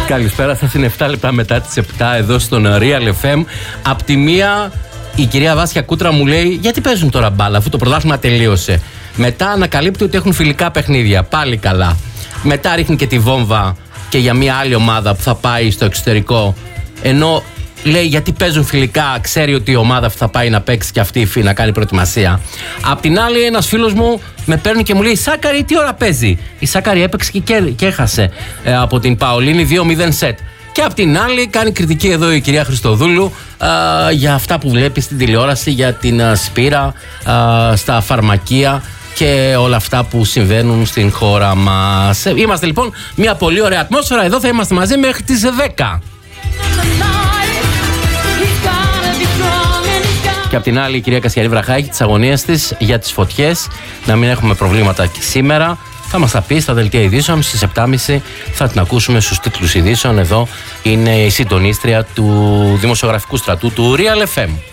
Καλησπέρα σας, είναι 7 λεπτά μετά τις 7 εδώ στον Real FM. Απ' τη μία η κυρία Βάσια Κούτρα μου λέει γιατί παίζουν τώρα μπάλα αφού το πρωτάθλημα τελείωσε. Μετά ανακαλύπτει ότι έχουν φιλικά παιχνίδια, πάλι καλά. Μετά ρίχνει και τη βόμβα και για μια άλλη ομάδα που θα πάει στο εξωτερικό, ενώ λέει γιατί παίζουν φιλικά, ξέρει ότι η ομάδα που θα πάει να παίξει και αυτή να κάνει προετοιμασία. Απ' την άλλη, ένας φίλος μου με παίρνει και μου λέει: η Σάκαρη τι ώρα παίζει? Η Σάκαρη έπαιξε και έχασε από την Παολίνη 2-0 σετ. Και απ' την άλλη, κάνει κριτική εδώ η κυρία Χριστοδούλου για αυτά που βλέπει στην τηλεόραση, για την Σπύρα, στα φαρμακεία και όλα αυτά που συμβαίνουν στην χώρα μας. Είμαστε λοιπόν μια πολύ ωραία ατμόσφαιρα. Εδώ θα είμαστε μαζί μέχρι τις 10. Και απ' την άλλη η κυρία Κασιανή Βραχά έχει τις αγωνίες της για τις φωτιές, να μην έχουμε προβλήματα και σήμερα. Θα μας τα πει στα δελτία ειδήσεων στις 7.30, θα την ακούσουμε στους τίτλους ειδήσεων. Εδώ είναι η συντονίστρια του δημοσιογραφικού στρατού του Real FM.